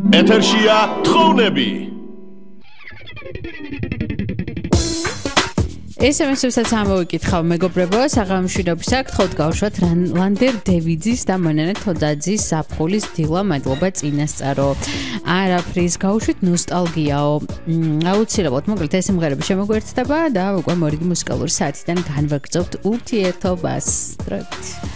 ეთერშია თხოვნები. SMS-ებსაც ამოვიკითხავ მეგობრებო, საღამოშვიდობის აკითხავთ გავშვათ ლანდერ დევიძის და მონანე თოდაძის ზაფხულის დილა, მადლობა წინასწარო. არაფრის გავშვით ნოსტალგიაო. აუცილებლად მოკლედ ეს სიმღერები შემოგვერთდება და უკვე მორიგი მუსიკალური საათიდან განვაგრძობთ ურთიერთობას. დროებით.